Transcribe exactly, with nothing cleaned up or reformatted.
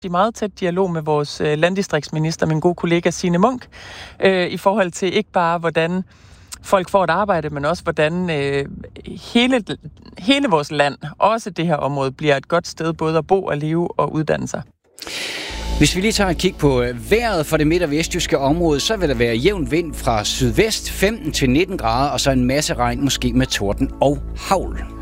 i meget tæt dialog med vores øh, landdistriktsminister, min gode kollega Signe Munk, øh, i forhold til ikke bare, hvordan folk får et arbejde, men også hvordan øh, hele, hele vores land, også det her område, bliver et godt sted både at bo og leve og uddanne sig. Hvis vi lige tager et kig på vejret for det midt- og vestjyske område, så vil der være jævn vind fra sydvest, femten til nitten grader, og så en masse regn, måske med torden og hagl.